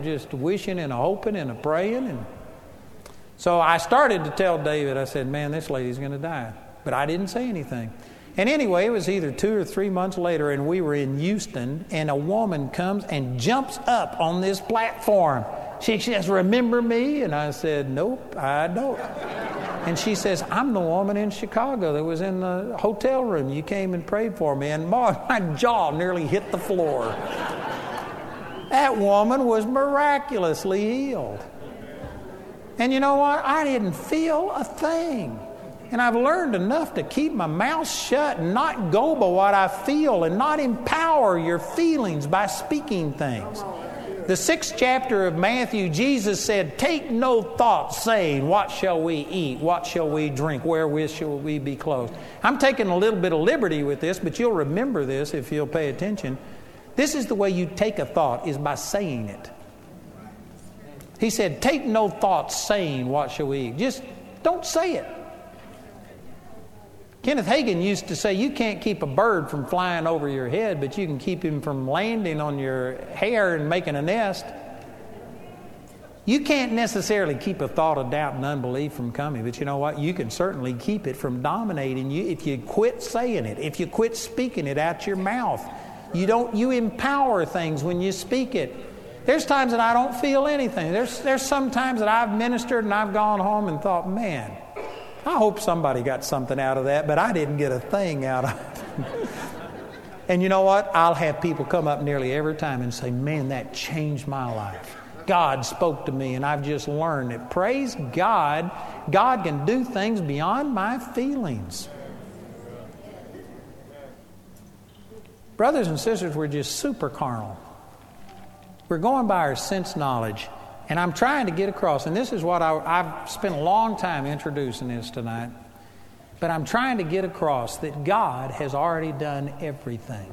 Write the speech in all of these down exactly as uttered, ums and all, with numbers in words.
just wishing and a hoping and a praying. And so I started to tell David, I said, man, this lady's going to die. But I didn't say anything. And anyway, it was either two or three months later, and we were in Houston, and a woman comes and jumps up on this platform. She says, remember me? And I said, nope, I don't. And she says, I'm the woman in Chicago that was in the hotel room. You came and prayed for me. And boy, my jaw nearly hit the floor. That woman was miraculously healed. And you know what? I didn't feel a thing. And I've learned enough to keep my mouth shut and not go by what I feel and not empower your feelings by speaking things. The sixth chapter of Matthew, Jesus said, take no thought saying, what shall we eat? What shall we drink? Wherewith shall we be clothed? I'm taking a little bit of liberty with this, but you'll remember this if you'll pay attention. This is the way you take a thought, is by saying it. He said, take no thought saying, what shall we eat? Just don't say it. Kenneth Hagin used to say, you can't keep a bird from flying over your head, but you can keep him from landing on your hair and making a nest. You can't necessarily keep a thought of doubt and unbelief from coming, but you know what? You can certainly keep it from dominating you if you quit saying it, if you quit speaking it out your mouth. You don't. You empower things when you speak it. There's times that I don't feel anything. There's, there's some times that I've ministered and I've gone home and thought, man, I hope somebody got something out of that, but I didn't get a thing out of it. And you know what? I'll have people come up nearly every time and say, man, that changed my life. God spoke to me, and I've just learned that, praise God, God can do things beyond my feelings. Brothers and sisters, we're just super carnal. We're going by our sense knowledge. And I'm trying to get across, and this is what I, I've spent a long time introducing this tonight, but I'm trying to get across that God has already done everything.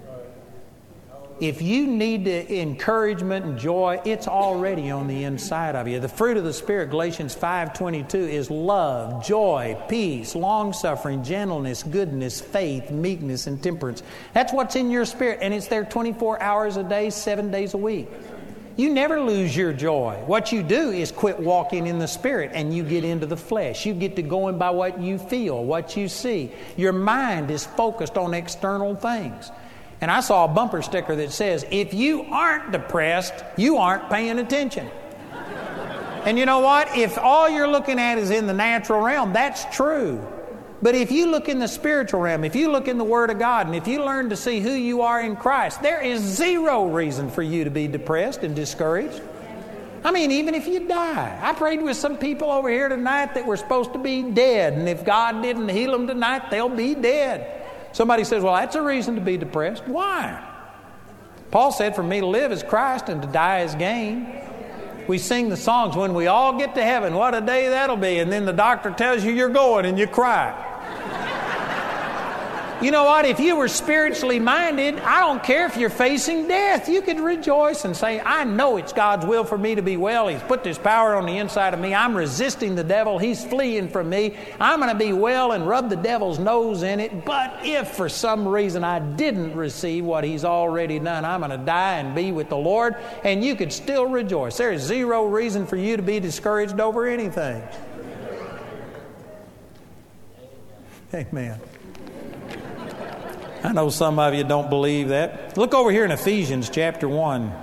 If you need the encouragement and joy, it's already on the inside of you. The fruit of the Spirit, Galatians five twenty-two, is love, joy, peace, long-suffering, gentleness, goodness, faith, meekness, and temperance. That's what's in your spirit, and it's there twenty-four hours a day, seven days a week. You never lose your joy. What you do is quit walking in the Spirit and you get into the flesh. You get to going by what you feel, what you see. Your mind is focused on external things. And I saw a bumper sticker that says, if you aren't depressed, you aren't paying attention. And you know what? If all you're looking at is in the natural realm, that's true. But if you look in the spiritual realm, if you look in the Word of God, and if you learn to see who you are in Christ, there is zero reason for you to be depressed and discouraged. I mean, even if you die. I prayed with some people over here tonight that were supposed to be dead, and if God didn't heal them tonight, they'll be dead. Somebody says, well, that's a reason to be depressed. Why? Paul said, for me to live is Christ and to die is gain. We sing the songs, when we all get to heaven, what a day that'll be. And then the doctor tells you you're going and you cry. You know what? If you were spiritually minded, I don't care if you're facing death. You could rejoice and say, I know it's God's will for me to be well. He's put this power on the inside of me. I'm resisting the devil. He's fleeing from me. I'm going to be well and rub the devil's nose in it. But if for some reason I didn't receive what He's already done, I'm going to die and be with the Lord. And you could still rejoice. There is zero reason for you to be discouraged over anything. Amen. I know some of you don't believe that. Look over here in Ephesians chapter one.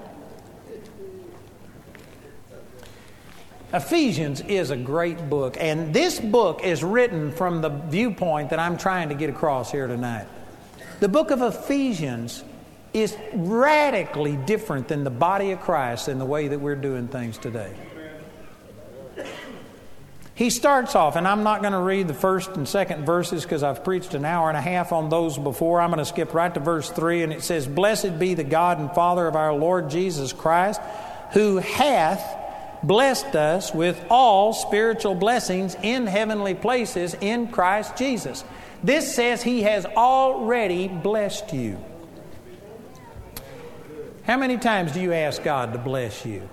Ephesians is a great book, and this book is written from the viewpoint that I'm trying to get across here tonight. The book of Ephesians is radically different than the body of Christ in the way that we're doing things today. He starts off, and I'm not going to read the first and second verses because I've preached an hour and a half on those before. I'm going to skip right to verse three, and it says, blessed be the God and Father of our Lord Jesus Christ, who hath blessed us with all spiritual blessings in heavenly places in Christ Jesus. This says He has already blessed you. How many times do you ask God to bless you?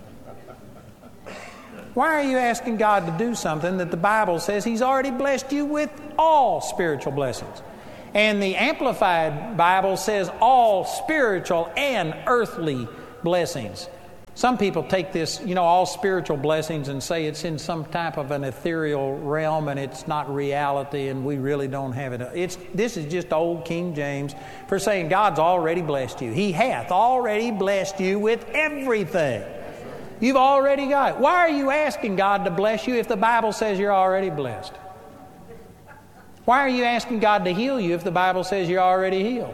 Why are you asking God to do something that the Bible says He's already blessed you with all spiritual blessings? And the Amplified Bible says all spiritual and earthly blessings. Some people take this, you know, all spiritual blessings and say it's in some type of an ethereal realm and it's not reality and we really don't have it. It's, this is just old King James for saying God's already blessed you. He hath already blessed you with everything. You've already got it. Why are you asking God to bless you if the Bible says you're already blessed? Why are you asking God to heal you if the Bible says you're already healed?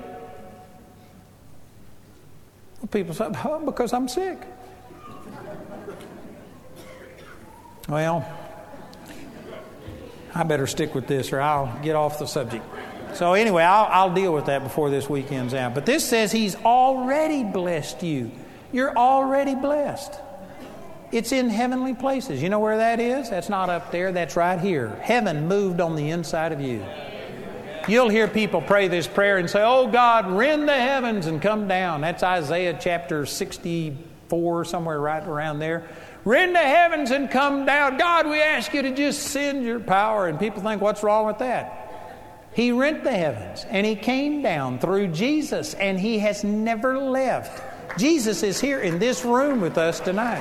Well, people say, oh, because I'm sick. Well, I better stick with this or I'll get off the subject. So anyway, I'll, I'll deal with that before this weekend's out. But this says He's already blessed you. You're already blessed. It's in heavenly places. You know where that is? That's not up there. That's right here. Heaven moved on the inside of you. You'll hear people pray this prayer and say, oh God, rend the heavens and come down. That's Isaiah chapter sixty-four, somewhere right around there. Rend the heavens and come down. God, we ask you to just send your power. And people think, what's wrong with that? He rent the heavens and He came down through Jesus and He has never left. Jesus is here in this room with us tonight.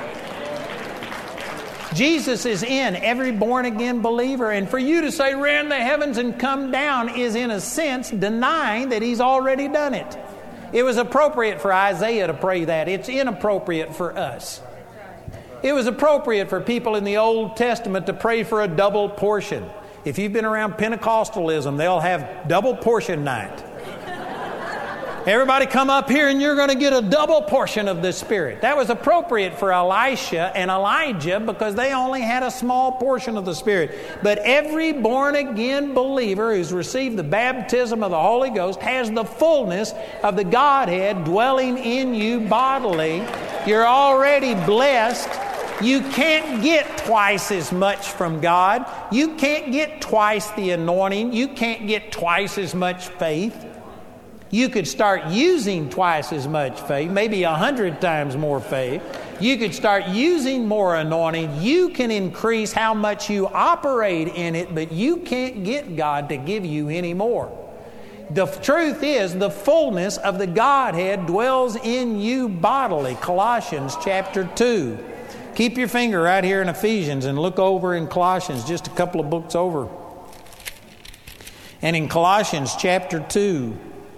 Jesus is in every born-again believer. And for you to say, rend the heavens and come down, is in a sense denying that He's already done it. It was appropriate for Isaiah to pray that. It's inappropriate for us. It was appropriate for people in the Old Testament to pray for a double portion. If you've been around Pentecostalism, they'll have double portion night. Everybody come up here and you're going to get a double portion of the Spirit. That was appropriate for Elisha and Elijah because they only had a small portion of the Spirit. But every born-again believer who's received the baptism of the Holy Ghost has the fullness of the Godhead dwelling in you bodily. You're already blessed. You can't get twice as much from God. You can't get twice the anointing. You can't get twice as much faith. You could start using twice as much faith, maybe a hundred times more faith. You could start using more anointing. You can increase how much you operate in it, but you can't get God to give you any more. The truth is, the fullness of the Godhead dwells in you bodily. Colossians chapter two. Keep your finger right here in Ephesians and look over in Colossians, just a couple of books over. And in Colossians chapter two,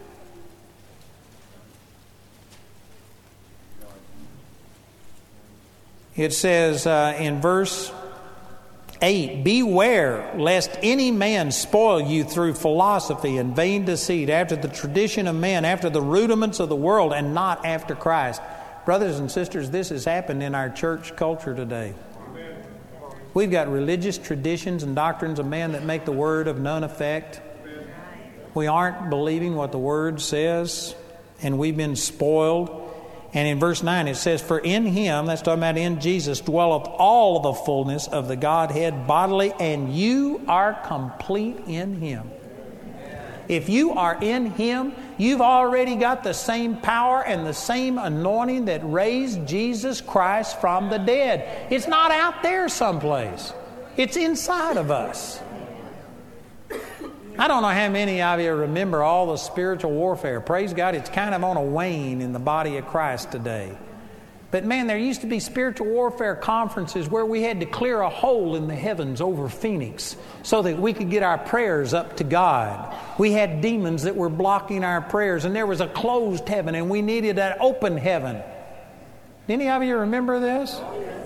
it says uh, in verse eight, beware lest any man spoil you through philosophy and vain deceit, after the tradition of men, after the rudiments of the world, and not after Christ. Brothers and sisters, this has happened in our church culture today. We've got religious traditions and doctrines of man that make the Word of none effect. We aren't believing what the Word says, and we've been spoiled. And in verse nine it says, for in Him, that's talking about in Jesus, dwelleth all the fullness of the Godhead bodily, and you are complete in Him. If you are in Him, you've already got the same power and the same anointing that raised Jesus Christ from the dead. It's not out there someplace. It's inside of us. I don't know how many of you remember all the spiritual warfare. Praise God, it's kind of on a wane in the body of Christ today. But man, there used to be spiritual warfare conferences where we had to clear a hole in the heavens over Phoenix so that we could get our prayers up to God. We had demons that were blocking our prayers, and there was a closed heaven, and we needed an open heaven. Any of you remember this?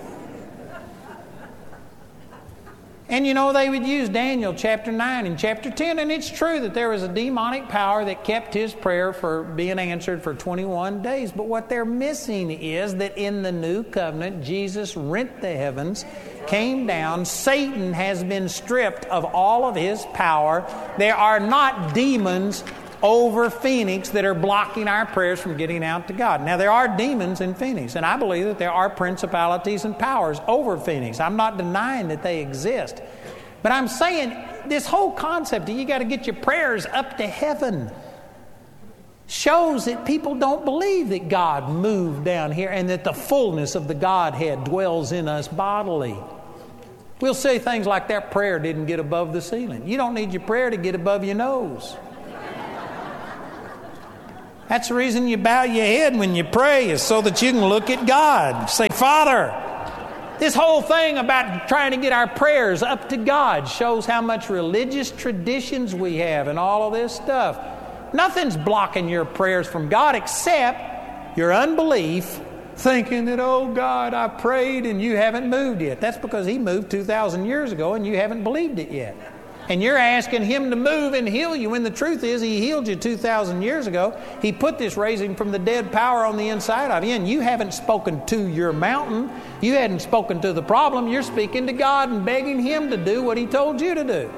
And you know, they would use Daniel chapter nine and chapter ten, and it's true that there was a demonic power that kept his prayer for being answered for twenty-one days. But what they're missing is that in the new covenant, Jesus rent the heavens, came down. Satan has been stripped of all of his power. There are not demons over Phoenix that are blocking our prayers from getting out to God. Now, there are demons in Phoenix, and I believe that there are principalities and powers over Phoenix. I'm not denying that they exist. But I'm saying this whole concept that you got to get your prayers up to heaven shows that people don't believe that God moved down here and that the fullness of the Godhead dwells in us bodily. We'll say things like that prayer didn't get above the ceiling. You don't need your prayer to get above your nose. That's the reason you bow your head when you pray, is so that you can look at God. Say, Father. This whole thing about trying to get our prayers up to God shows how much religious traditions we have and all of this stuff. Nothing's blocking your prayers from God except your unbelief, thinking that, oh God, I prayed and you haven't moved yet. That's because He moved two thousand years ago and you haven't believed it yet. And you're asking Him to move and heal you, when the truth is He healed you two thousand years ago. He put this raising from the dead power on the inside of you, and you haven't spoken to your mountain. You hadn't spoken to the problem. You're speaking to God and begging Him to do what He told you to do.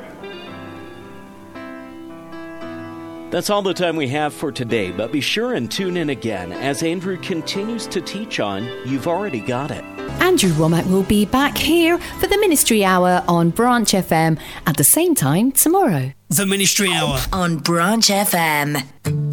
That's all the time we have for today, but be sure and tune in again as Andrew continues to teach on You've Already Got It. Andrew Wommack will be back here for the Ministry Hour on Branch F M at the same time tomorrow. The Ministry Hour on Branch F M.